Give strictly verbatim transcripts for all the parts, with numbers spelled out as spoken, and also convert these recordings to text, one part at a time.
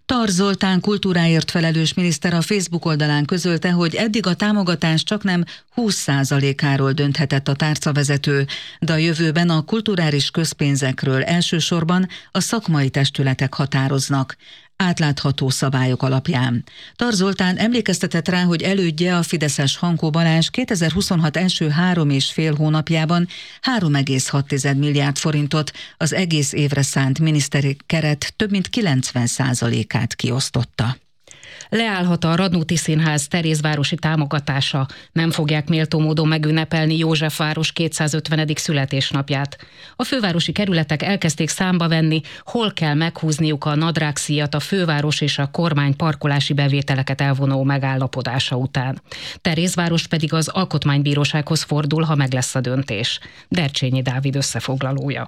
Tar Zoltán kultúráért felelős miniszter a Facebook oldalán közölte, hogy eddig a támogatás csaknem húsz százalékáról dönthetett a tárcavezető, de a jövőben a kulturális közpénzekről elsősorban a szakmai testületek határoznak, átlátható szabályok alapján. Tar Zoltán emlékeztetett rá, hogy elődje, a fideszes Hankó Balázs kétezer-huszonhat első három és fél hónapjában három egész hat milliárd forintot, az egész évre szánt miniszteri keret több mint kilencven százalékát kiosztotta. Leállhat a Radnóti Színház terézvárosi támogatása, nem fogják méltó módon megünnepelni Józsefváros kétszázötvenedik születésnapját. A fővárosi kerületek elkezdték számba venni, hol kell meghúzniuk a nadrágszíjat a főváros és a kormány parkolási bevételeket elvonó megállapodása után. Terézváros pedig az Alkotmánybírósághoz fordul, ha meg lesz a döntés. Dercsényi Dávid összefoglalója.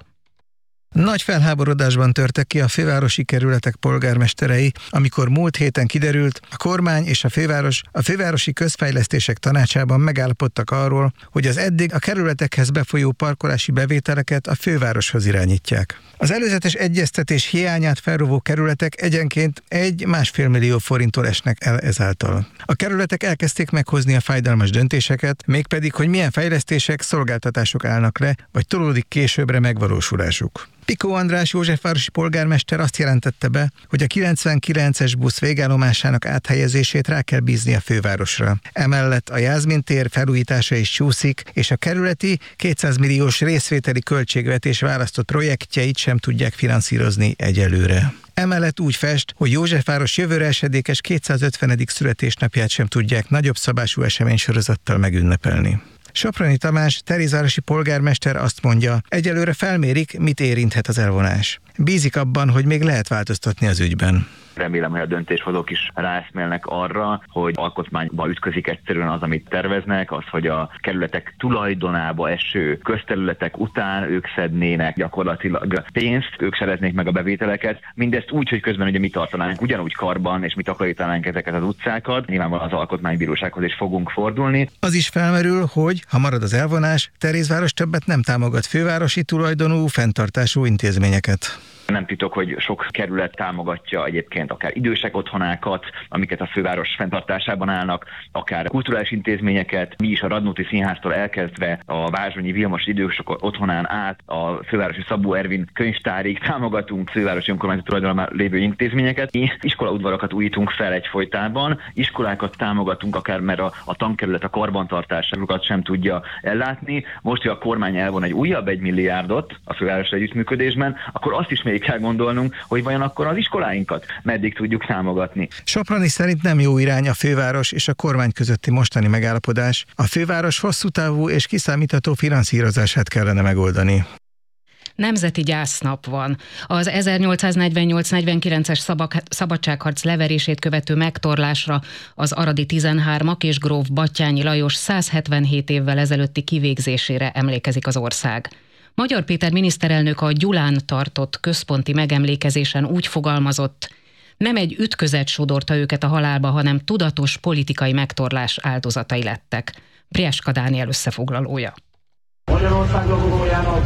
Nagy felháborodásban törtek ki a fővárosi kerületek polgármesterei, amikor múlt héten kiderült, a kormány és a főváros a fővárosi közfejlesztések tanácsában megállapodtak arról, hogy az eddig a kerületekhez befolyó parkolási bevételeket a fővároshoz irányítják. Az előzetes egyeztetés hiányát felrovó kerületek egyenként egy-másfél millió forinttól esnek el ezáltal. A kerületek elkezdték meghozni a fájdalmas döntéseket, mégpedig, hogy milyen fejlesztések, szolgáltatások állnak le, vagy tolódik későbbre megvalósulásuk. Pikó András józsefvárosi polgármester azt jelentette be, hogy a kilencvenkilences busz végállomásának áthelyezését rá kell bízni a fővárosra. Emellett a Jászmin tér felújítása is csúszik, és a kerületi kétszáz milliós részvételi költségvetés választott projektjeit sem tudják finanszírozni egyelőre. Emellett úgy fest, hogy Józsefváros jövőre esedékes kétszázötvenedik születésnapját sem tudják nagyobb szabású eseménysorozattal megünnepelni. Soproni Tamás, terézvárosi polgármester azt mondja, egyelőre felmérik, mit érinthet az elvonás. Bízik abban, hogy még lehet változtatni az ügyben. Remélem, hogy a döntéshozók is ráeszmélnek arra, hogy alkotmányba ütközik egyszerűen az, amit terveznek, az, hogy a kerületek tulajdonába eső közterületek után ők szednének gyakorlatilag pénzt, ők szereznék meg a bevételeket, mindezt úgy, hogy közben ugye mi tartanánk ugyanúgy karban, és mi takarítanánk ezeket az utcákat. Nyilvánvalóan az Alkotmánybírósághoz is fogunk fordulni. Az is felmerül, hogy, ha marad az elvonás, Terézváros többet nem támogat fővárosi tulajdonú, fenntartású intézményeket. Nem titok, hogy sok kerület támogatja egyébként akár idősek otthonákat, amiket a főváros fenntartásában állnak, akár kulturális intézményeket. Mi is a Radnóti Színháztól elkezdve a Vázsonyi Vilmos idősek otthonán át a fővárosi Szabó Ervin könyvtárig támogatunk fővárosi önkormányzat tulajdonában lévő intézményeket. Mi iskolaudvarokat újítunk fel egyfolytában, iskolákat támogatunk akár, mert a, a tankerület a karbantartásokat sem tudja ellátni. Most, hogy a kormány elvon egy újabb egy milliárdot a fővárosi együttműködésben, akkor azt is még kell gondolnunk, hogy vajon akkor az iskoláinkat meddig tudjuk támogatni. Soproni szerint nem jó irány a főváros és a kormány közötti mostani megállapodás. A főváros hosszú távú és kiszámítható finanszírozását kellene megoldani. Nemzeti gyásznap van. Az ezernyolcszáznegyvennyolc negyvenkilences szabadságharc leverését követő megtorlásra az aradi tizenhármak és gróf Batthyányi Lajos százhetvenhét évvel ezelőtti kivégzésére emlékezik az ország. Magyar Péter miniszterelnök a Gyulán tartott központi megemlékezésen úgy fogalmazott, nem egy ütközet sodorta őket a halálba, hanem tudatos politikai megtorlás áldozatai lettek. Brieska Dániel összefoglalója. Magyarország lobogójának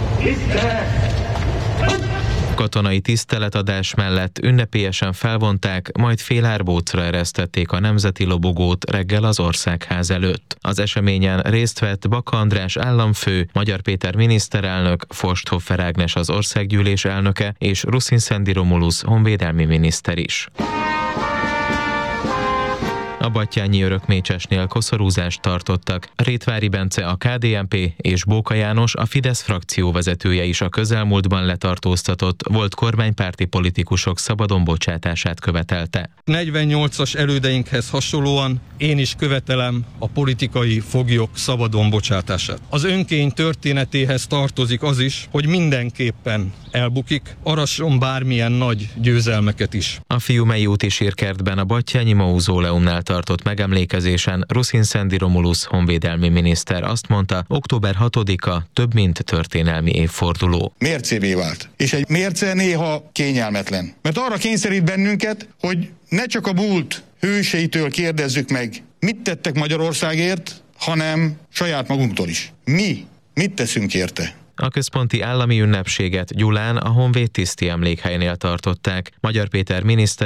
Katonai tiszteletadás mellett ünnepélyesen felvonták, majd félárbócra eresztették a nemzeti lobogót reggel az Országház előtt. Az eseményen részt vett Baka András államfő, Magyar Péter miniszterelnök, Forsthofer Ágnes az országgyűlés elnöke és Ruszinszendi Romulusz honvédelmi miniszter is. A Batthyányi Örökmécsesnél koszorúzást tartottak. Rétvári Bence a ká dé en pé és Bóka János a Fidesz frakcióvezetője is a közelmúltban letartóztatott volt kormánypárti politikusok szabadon bocsátását követelte. negyvennyolcas elődeinkhez hasonlóan én is követelem a politikai foglyok szabadon bocsátását. Az önkény történetéhez tartozik az is, hogy mindenképpen elbukik, arasson bármilyen nagy győzelmeket is. A Fiumei úti sírkertben a Batthyányi mauzóleumnál tartott megemlékezésen Ruszinszendi Romulusz honvédelmi miniszter azt mondta, október hatodika több mint történelmi évforduló. Mércévé vált. És egy mérce néha kényelmetlen. Mert arra kényszerít bennünket, hogy ne csak a múlt hőseitől kérdezzük meg, mit tettek Magyarországért, hanem saját magunktól is. Mi mit teszünk érte? A központi állami ünnepséget Gyulán a Honvéd tiszti emlékhelynél tartották. Magyar Péter miniszter